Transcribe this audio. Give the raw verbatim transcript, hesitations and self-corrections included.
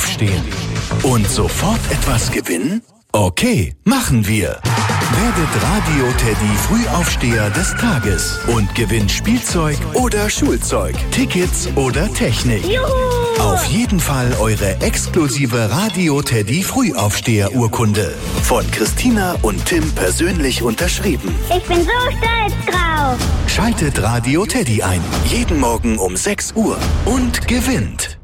aufstehen. Und sofort etwas gewinnen? Okay, machen wir. Werdet Radio-Teddy Frühaufsteher des Tages und gewinnt Spielzeug oder Schulzeug, Tickets oder Technik. Juhu! Auf jeden Fall eure exklusive Radio-Teddy Frühaufsteher-Urkunde. Von Christina und Tim persönlich unterschrieben. Ich bin so stolz drauf. Schaltet Radio Teddy ein. Jeden Morgen um sechs Uhr und gewinnt.